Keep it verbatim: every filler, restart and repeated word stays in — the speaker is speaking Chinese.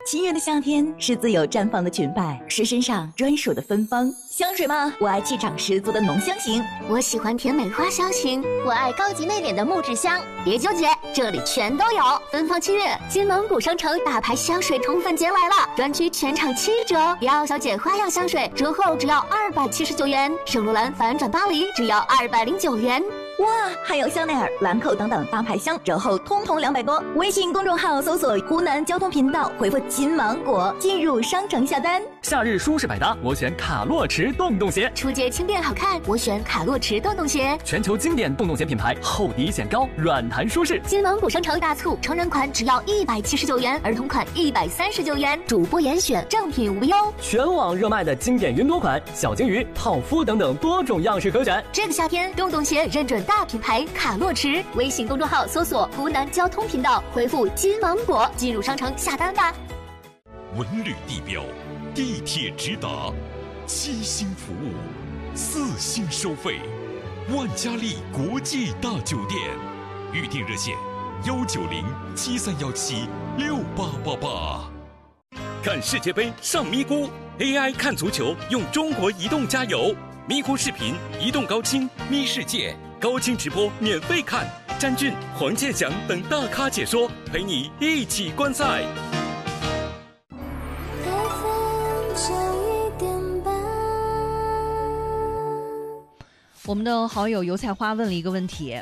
七月的夏天是自由绽放的裙摆，是身上专属的芬芳。香水吗？我爱气场十足的浓香型， 我喜欢甜美花香型， 我爱高级内敛的木质香。 别纠结，这里全都有。芬芳七月，金芒古商城大牌香水宠粉节来了，专区全场七折，迪奥小姐花样香水折后只要二百七十九元，圣罗兰反转巴黎只要二百零九元。 哇，还有香奈儿、兰蔻等等大牌香，折后通通两百多。微信公众号搜索湖南交通频道，回复金芒果进入商城下单。 夏日舒适百搭，我选卡洛驰洞洞鞋。 出街轻便好看，我选卡洛驰洞洞鞋。 全球经典洞洞鞋品牌，厚底显高，软弹舒适。 金芒古商城大促，成人款只要一百七十九元，儿童款一百三十九元。主播严选，正品无忧。 全网热卖的经典云朵款、小金鱼、泡芙等等多种样式可选。 这个夏天，洞洞鞋认准大品牌卡洛驰。微信公众号搜索湖南交通频道，回复金芒果进入商城下单吧。 文旅地标，地铁直达，七星服务，四星收费，万家丽国际大酒店，预订热线幺九零七三幺七六八八八。 看世界杯上咪咕 ，A I 看足球用中国移动加油，咪咕视频、移动高清咪世界高清直播免费看，詹俊、黄健翔等大咖解说，陪你一起观赛。 我们的好友油菜花问了一个问题，